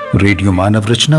Radio मानव रचना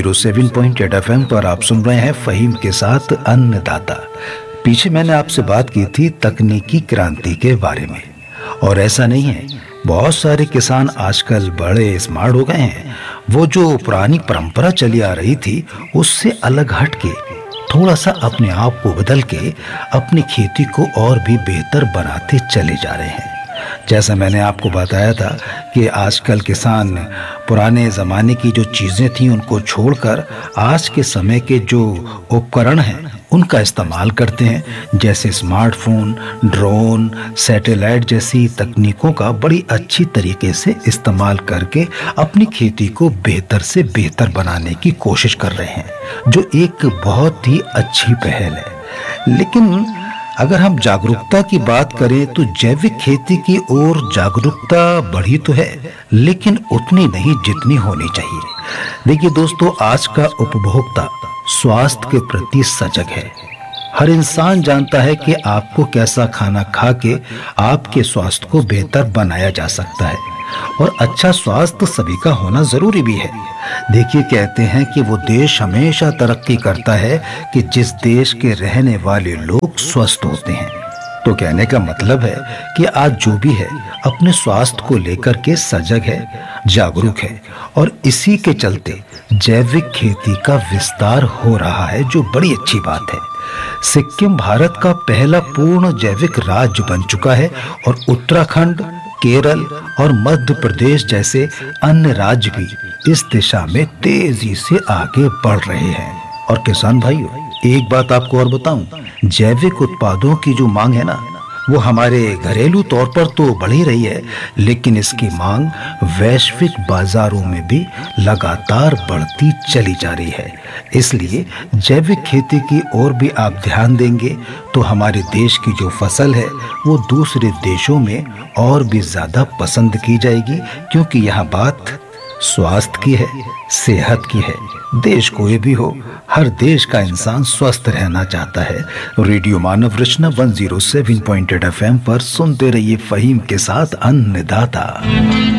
107.8 FM पर आप सुन रहे हैं फहीम के साथ अन्नदाता। पीछे मैंने आपसे बात की थी तकनीकी क्रांति के बारे में, और ऐसा नहीं है, बहुत सारे किसान आजकल बड़े स्मार्ट हो गए हैं। वो जो पुरानी परंपरा चली आ रही थी उससे अलग हट के थोड़ा सा अपने आप को बदल के अपनी खेती को और भी बेहतर बनाते चले जा रहे हैं। जैसा मैंने आपको बताया था कि आजकल किसान पुराने ज़माने की जो चीज़ें थी उनको छोड़कर आज के समय के जो उपकरण हैं उनका इस्तेमाल करते हैं, जैसे स्मार्टफोन, ड्रोन, सैटेलाइट जैसी तकनीकों का बड़ी अच्छी तरीके से इस्तेमाल करके अपनी खेती को बेहतर से बेहतर बनाने की कोशिश कर रहे हैं, जो एक बहुत ही अच्छी पहल है। लेकिन अगर हम जागरूकता की बात करें तो जैविक खेती की ओर जागरूकता बढ़ी तो है, लेकिन उतनी नहीं जितनी होनी चाहिए। देखिए दोस्तों, आज का उपभोक्ता स्वास्थ्य के प्रति सजग है। हर इंसान जानता है कि आपको कैसा खाना खा के आपके स्वास्थ्य को बेहतर बनाया जा सकता है, और अच्छा स्वास्थ्य सभी का होना जरूरी भी है। देखिए, कहते हैं कि वो देश हमेशा तरक्की करता है कि जिस देश के रहने वाले लोग स्वस्थ होते हैं। तो कहने का मतलब है कि आज जो भी है अपने स्वास्थ्य को लेकर के सजग है, जागरूक है, और इसी के चलते जैविक खेती का विस्तार हो रहा है, जो बड़ी अच्छी बात है। सिक्किम भारत का पहला पूर्ण जैविक राज्य बन चुका है, और उत्तराखंड, केरल और मध्य प्रदेश जैसे अन्य राज्य भी इस दिशा में तेजी से आगे बढ़ रहे हैं। और किसान भाइयों, एक बात आपको और बताऊं, जैविक उत्पादों की जो मांग है ना, वो हमारे घरेलू तौर पर तो बढ़ ही रही है, लेकिन इसकी मांग वैश्विक बाजारों में भी लगातार बढ़ती चली जा रही है। इसलिए जैविक खेती की ओर भी आप ध्यान देंगे तो हमारे देश की जो फसल है वो दूसरे देशों में और भी ज्यादा पसंद की जाएगी, क्योंकि यहाँ बात स्वास्थ्य की है, सेहत की है। देश कोई भी हो, हर देश का इंसान स्वस्थ रहना चाहता है। रेडियो मानव रचना 107.8 एफएम पर सुनते रहिए फहीम के साथ अन्नदाता।